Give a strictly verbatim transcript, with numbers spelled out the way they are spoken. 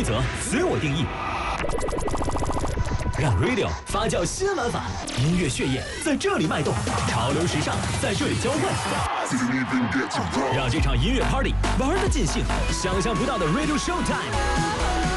规则随我定义，让 Radio 发酵新玩法，音乐血液在这里脉动，潮流时尚在这里交汇，让这场音乐 Party 玩得尽兴，想象不到的 Radio Showtime。